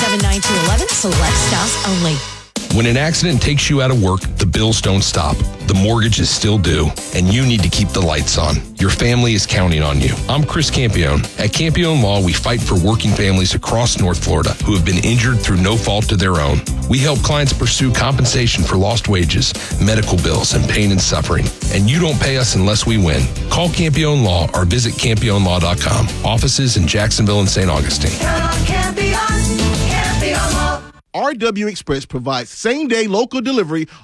7-9-2-11, select stops only. When an accident takes you out of work, the bills don't stop. The mortgage is still due, and you need to keep the lights on. Your family is counting on you. I'm Chris Campione. At Campione Law, we fight for working families across North Florida who have been injured through no fault of their own. We help clients pursue compensation for lost wages, medical bills, and pain and suffering. And you don't pay us unless we win. Call Campione Law or visit CampioneLaw.com. Offices in Jacksonville and St. Augustine. RW Express provides same-day local delivery